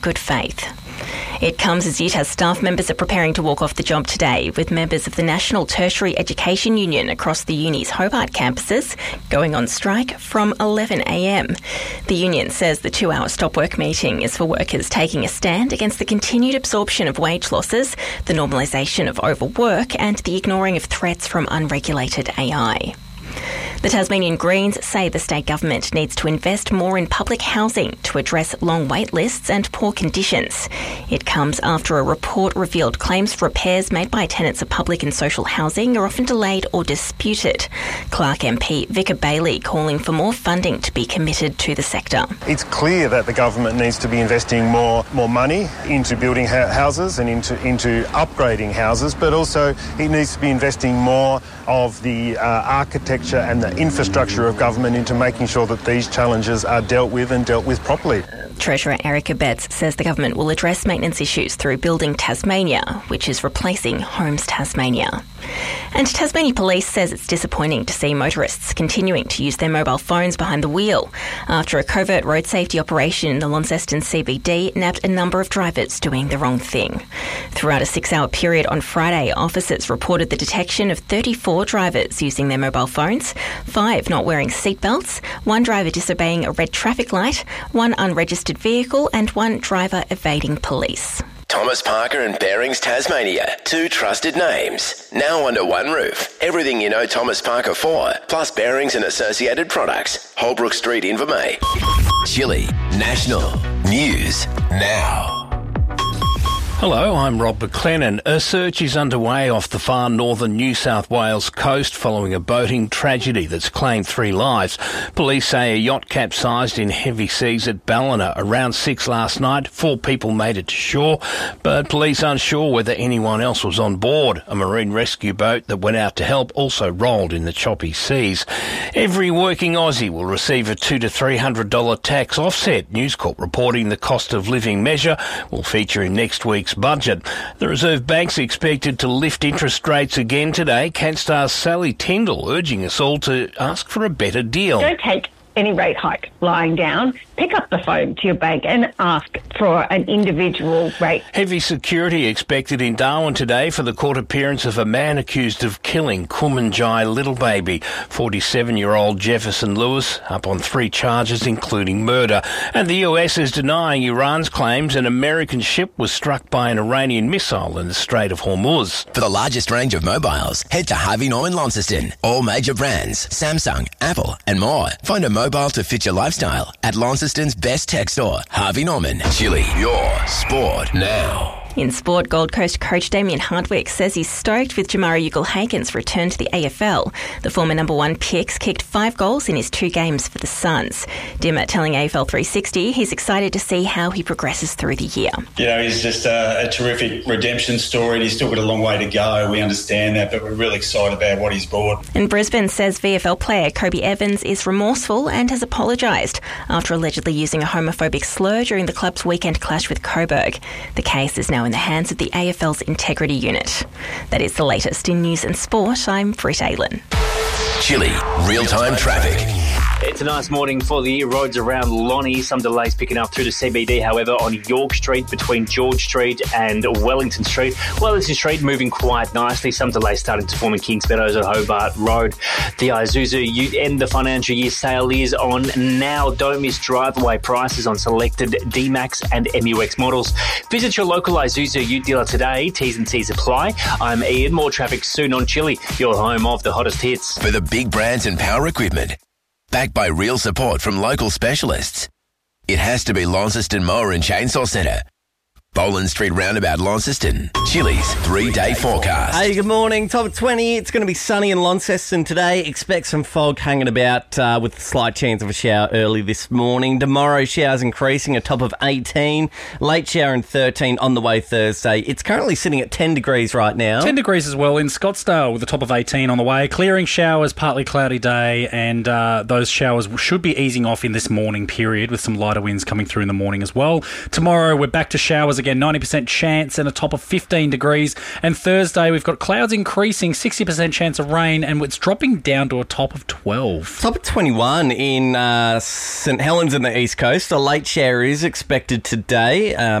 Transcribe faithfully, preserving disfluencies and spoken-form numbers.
good faith. It comes as U T A S staff members are preparing to walk off the job today, with members of the National Tertiary Education Union across the uni's Hobart campuses going on strike from eleven a m. The union says the two-hour stop-work meeting is for workers taking a stand against the continued absorption of wage losses, the normalisation of overwork and the ignoring of threats from unregulated A I. The Tasmanian Greens say the state government needs to invest more in public housing to address long wait lists and poor conditions. It comes after a report revealed claims for repairs made by tenants of public and social housing are often delayed or disputed. Clark M P Vicar Bailey calling for more funding to be committed to the sector. It's clear that the government needs to be investing more more money into building ha- houses and into, into upgrading houses, but also it needs to be investing more of the uh, architecture and the infrastructure of government into making sure that these challenges are dealt with and dealt with properly. Treasurer Erica Betts says the government will address maintenance issues through Building Tasmania, which is replacing Homes Tasmania. And Tasmania Police says it's disappointing to see motorists continuing to use their mobile phones behind the wheel after a covert road safety operation in the Launceston C B D nabbed a number of drivers doing the wrong thing. Throughout a six-hour period on Friday, officers reported the detection of thirty-four drivers using their mobile phones, five not wearing seatbelts, one driver disobeying a red traffic light, one unregistered vehicle and one driver evading police. Thomas Parker and Bearings Tasmania, two trusted names, now under one roof. Everything you know Thomas Parker for, plus Bearings and associated products. Holbrook Street, Invermay. Chili National News Now. Hello, I'm Rob McLennan. A search is underway off the far northern New South Wales coast following a boating tragedy that's claimed three lives. Police say a yacht capsized in heavy seas at Ballina around six last night. Four people made it to shore, but police aren't sure whether anyone else was on board. A marine rescue boat that went out to help also rolled in the choppy seas. Every working Aussie will receive a two to three hundred dollar tax offset. News Corp reporting the cost of living measure will feature in next week's budget. The Reserve Bank's expected to lift interest rates again today. Canstar's Sally Tyndall urging us all to ask for a better deal. Don't take any rate hike lying down. Pick up the phone to your bank and ask for an individual rate. Heavy security expected in Darwin today for the court appearance of a man accused of killing Kumanjai little baby. forty-seven-year-old Jefferson Lewis up on three charges, including murder. And the U S is denying Iran's claims an American ship was struck by an Iranian missile in the Strait of Hormuz. For the largest range of mobiles, head to Harvey Norman Launceston. All major brands, Samsung, Apple and more. Find a mobile to fit your lifestyle at Launceston's best tech store, Harvey Norman. Chili, your sport now. In sport, Gold Coast coach Damien Hardwick says he's stoked with Jamari Ugle-Hagen's return to the A F L. The former number one picks kicked five goals in his two games for the Suns. Dimmer telling A F L three sixty he's excited to see how he progresses through the year. You know, he's just a, a terrific redemption story. He's still got a long way to go. We understand that, but we're really excited about what he's brought. And Brisbane says V F L player Kobe Evans is remorseful and has apologised after allegedly using a homophobic slur during the club's weekend clash with Coburg. The case is now in the hands of the A F L's Integrity Unit. That is the latest in news and sport. I'm Britt Aylen. Chili, real-time traffic. It's a nice morning for the roads around Lonnie. Some delays picking up through the C B D, however, on York Street between George Street and Wellington Street. Wellington Street moving quite nicely. Some delays starting to form in Kings Meadows at Hobart Road. The Isuzu end the financial year sale is on now. Don't miss driveway prices on selected D-Max and M U X models. Visit your local Isuzu Ute dealer today. T's and C's apply. I'm Ian. More traffic soon on Chili, your home of the hottest hits. For the big brands and power equipment, backed by real support from local specialists. It has to be Launceston Mower and Chainsaw Centre. Boland Street Roundabout, Launceston. Chili's three-day forecast. Hey, good morning. Top of twenty. It's going to be sunny in Launceston today. Expect some fog hanging about uh, with a slight chance of a shower early this morning. Tomorrow, showers increasing, a top of eighteen. Late shower in thirteen on the way Thursday. It's currently sitting at ten degrees right now. ten degrees as well in Scottsdale with a top of eighteen on the way. Clearing showers, partly cloudy day, and uh, those showers should be easing off in this morning period with some lighter winds coming through in the morning as well. Tomorrow, we're back to showers again, ninety percent chance and a top of fifteen degrees. And Thursday, we've got clouds increasing, sixty percent chance of rain, and it's dropping down to a top of twelve. Top of twenty-one in uh, St Helens and the East Coast. A late shower is expected today. Uh,